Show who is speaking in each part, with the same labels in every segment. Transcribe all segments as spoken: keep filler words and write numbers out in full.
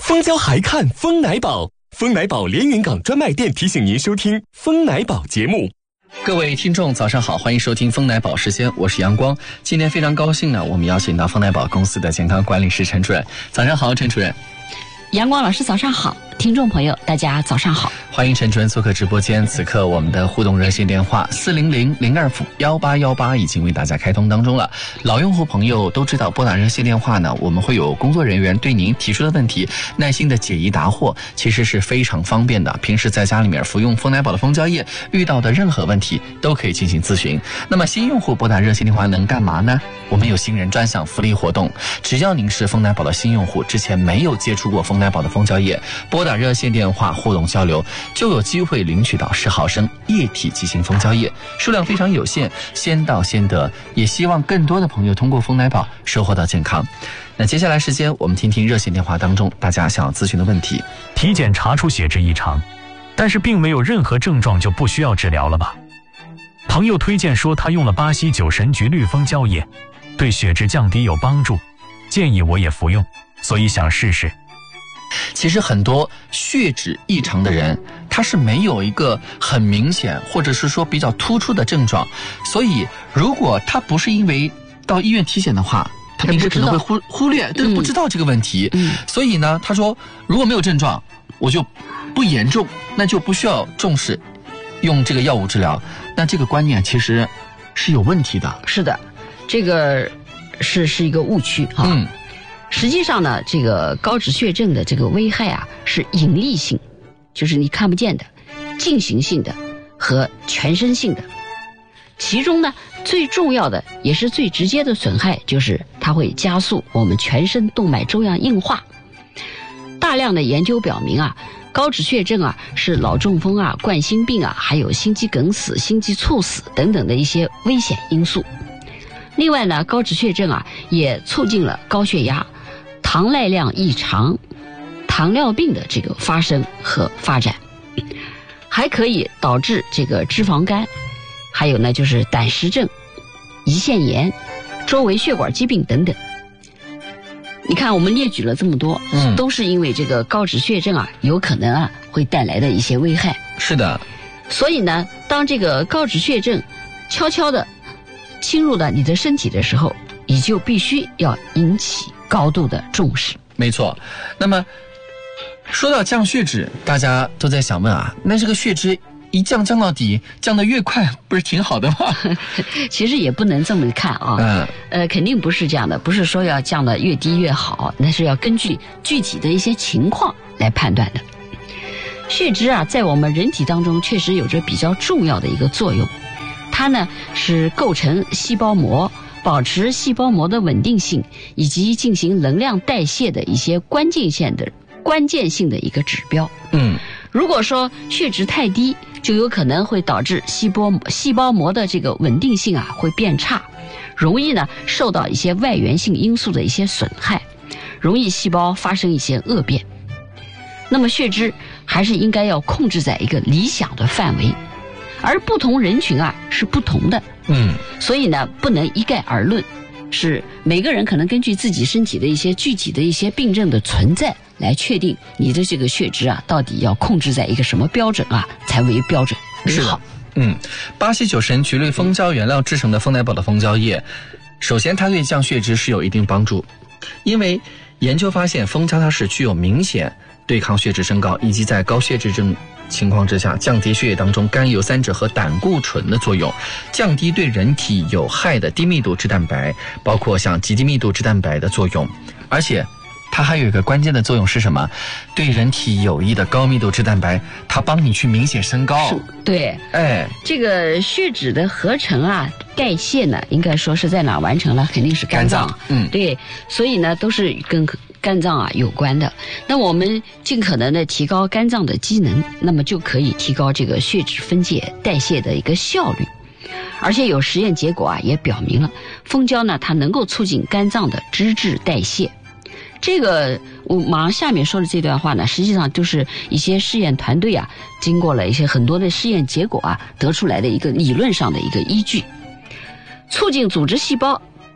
Speaker 1: 蜂胶还看蜂奶宝，蜂奶宝连云港专卖店提醒您收听蜂奶宝节目。
Speaker 2: 各位听众早上好，欢迎收听蜂奶宝时间，我是阳光。今天非常高兴呢，我们邀请到蜂奶宝公司的健康管理师陈主任。早上好，陈主任。
Speaker 3: 阳光老师早上好，听众朋友大家早上好，
Speaker 2: 欢迎陈主任做客直播间。此刻我们的互动热线电话四零零零二幺八幺八已经为大家开通当中了。老用户朋友都知道，拨打热线电话呢，我们会有工作人员对您提出的问题耐心的解疑答惑，其实是非常方便的。平时在家里面服用蜂奶宝的蜂胶液，遇到的任何问题都可以进行咨询。那么新用户拨打热线电话能干嘛呢？我们有新人专享福利活动，只要您是蜂奶宝的新用户，之前没有接触过蜂奶宝的蜂胶液，拨打热线电话互动交流，就有机会领取到十毫升液体剂型蜂胶液，数量非常有限，先到先得。也希望更多的朋友通过蜂奶宝收获到健康。那接下来时间，我们听听热线电话当中大家想要咨询的问题。
Speaker 4: 体检查出血脂异常，但是并没有任何症状，就不需要治疗了吧？朋友推荐说他用了巴西九神菊绿蜂胶液，对血脂降低有帮助，建议我也服用，所以想试试。
Speaker 2: 其实很多血脂异常的人，他是没有一个很明显或者是说比较突出的症状，所以如果他不是因为到医院体检的话，他平时可能会忽忽略，但是不知道这个问题、嗯、所以呢他说如果没有症状我就不严重，那就不需要重视用这个药物治疗。那这个观念其实是有问题的。
Speaker 3: 是的，这个是是一个误区哈。嗯，实际上呢，这个高脂血症的这个危害啊是隐匿性，就是你看不见的、进行性的和全身性的。其中呢，最重要的也是最直接的损害，就是它会加速我们全身动脉粥样硬化。大量的研究表明啊，高脂血症啊是脑中风啊、冠心病啊，还有心肌梗死、心肌猝死等等的一些危险因素。另外呢，高脂血症啊也促进了高血压、糖耐量异常、糖尿病的这个发生和发展，还可以导致这个脂肪肝，还有呢就是胆石症、胰腺炎、周围血管疾病等等。你看我们列举了这么多，嗯，都是因为这个高脂血症啊有可能啊会带来的一些危害。
Speaker 2: 是的，
Speaker 3: 所以呢，当这个高脂血症悄悄的侵入到你的身体的时候，你就必须要引起高度的重视。
Speaker 2: 没错。那么说到降血脂，大家都在想问啊，那这个血脂一降降到底，降得越快不是挺好的吗？
Speaker 3: 其实也不能这么看啊。嗯，呃，肯定不是这样的，不是说要降得越低越好，那是要根据具体的一些情况来判断的。血脂啊，在我们人体当中确实有着比较重要的一个作用，它呢是构成细胞膜、保持细胞膜的稳定性以及进行能量代谢的一些关键性的关键性的一个指标。嗯，如果说血脂太低，就有可能会导致细胞细胞膜的这个稳定性啊会变差，容易呢受到一些外源性因素的一些损害，容易细胞发生一些恶变。那么血脂还是应该要控制在一个理想的范围，而不同人群啊是不同的。嗯，所以呢不能一概而论，是每个人可能根据自己身体的一些具体的一些病症的存在来确定你的这个血脂啊到底要控制在一个什么标准啊才为标准为好。
Speaker 2: 嗯，巴西九神菊类蜂胶原料制成的蜂奶宝的蜂胶液，首先它对降血脂是有一定帮助，因为研究发现蜂胶它是具有明显对抗血脂升高以及在高血脂症情况之下降低血液当中甘油三酯和胆固醇的作用，降低对人体有害的低密度脂蛋白，包括像极低密度脂蛋白的作用。而且它还有一个关键的作用是什么？对人体有益的高密度脂蛋白，它帮你去明显升高。
Speaker 3: 对，哎，这个血脂的合成啊、代谢呢，应该说是在哪完成了？肯定是肝脏。肝脏嗯，对，所以呢，都是跟肝脏啊有关的。那我们尽可能的提高肝脏的机能，那么就可以提高这个血脂分解代谢的一个效率。而且有实验结果啊也表明了，蜂胶呢它能够促进肝脏的脂质代谢。这个我马上下面说的这段话呢，实际上就是一些试验团队啊，经过了一些很多的试验结果啊，得出来的一个理论上的一个依据。促进组织细胞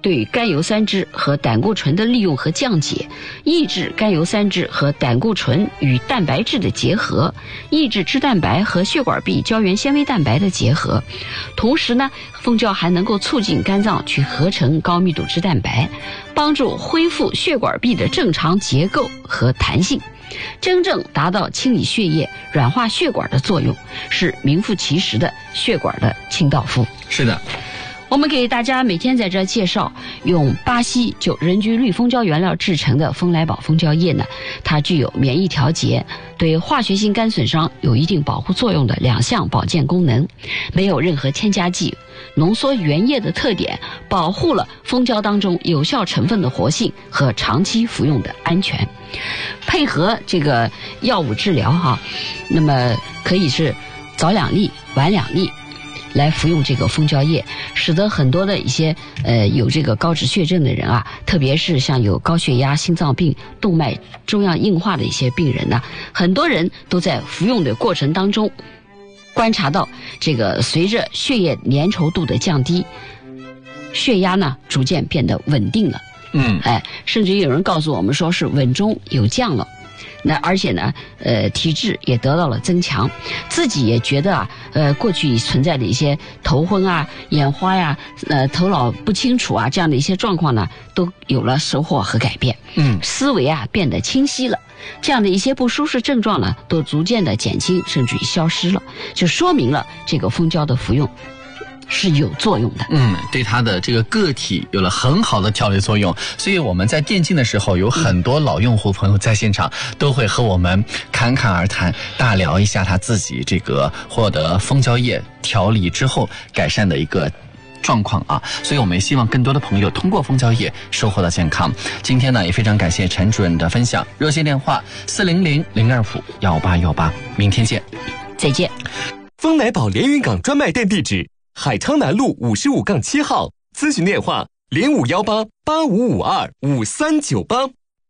Speaker 3: 对甘油三酯和胆固醇的利用和降解，抑制甘油三酯和胆固醇与蛋白质的结合，抑制脂蛋白和血管壁胶原纤维蛋白的结合。同时呢，蜂胶还能够促进肝脏去合成高密度脂蛋白，帮助恢复血管壁的正常结构和弹性，真正达到清理血液、软化血管的作用，是名副其实的血管的清道夫。
Speaker 2: 是的，
Speaker 3: 我们给大家每天在这介绍用巴西九人菊绿蜂胶原料制成的蜂来宝蜂胶液呢，它具有免疫调节、对化学性肝损伤有一定保护作用的两项保健功能，没有任何添加剂，浓缩原液的特点保护了蜂胶当中有效成分的活性和长期服用的安全。配合这个药物治疗哈，那么可以是早两粒晚两粒来服用这个蜂胶液，使得很多的一些呃有这个高脂血症的人啊，特别是像有高血压、心脏病、动脉粥样硬化的一些病人呢、啊，很多人都在服用的过程当中观察到，这个随着血液粘稠度的降低，血压呢逐渐变得稳定了。
Speaker 2: 嗯，
Speaker 3: 哎，甚至有人告诉我们说是稳中有降了。那而且呢，呃，体质也得到了增强，自己也觉得啊，呃，过去存在的一些头昏啊、眼花呀、呃，头脑不清楚啊这样的一些状况呢，都有了收获和改变。
Speaker 2: 嗯，
Speaker 3: 思维啊变得清晰了，这样的一些不舒适症状呢，都逐渐的减轻，甚至于消失了，就说明了这个蜂胶的服用是有作用的。
Speaker 2: 嗯，对它的这个个体有了很好的调理作用，所以我们在电竞的时候，有很多老用户朋友在现场都会和我们侃侃而谈，大聊一下他自己这个获得蜂胶液调理之后改善的一个状况啊，所以我们也希望更多的朋友通过蜂胶液收获到健康。今天呢，也非常感谢陈主任的分享，热线电话四零零零二五幺八幺八，明天见，
Speaker 3: 再见。
Speaker 1: 蜂来宝连云港专卖店地址：海昌南路五十五杠七号，咨询电话零五幺八八五五二五三九八。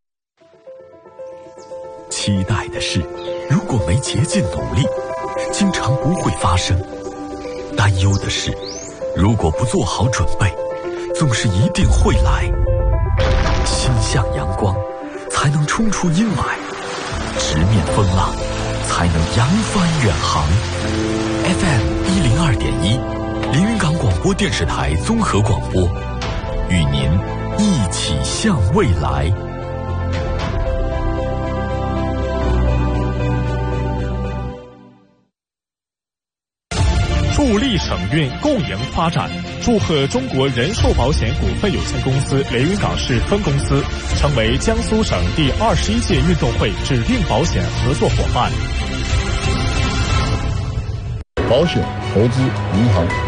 Speaker 5: 期待的事，如果没竭尽努力，经常不会发生；担忧的事，如果不做好准备，总是一定会来。心向阳光，才能冲出阴霾；直面风浪，才能扬帆远航。F M 一零二点一。连云港广播电视台综合广播，与您一起向未来。
Speaker 6: 助力省运共赢发展，祝贺中国人寿保险股份有限公司连云港市分公司成为江苏省第二十一届运动会指定保险合作伙伴。
Speaker 7: 保险、投资、银行。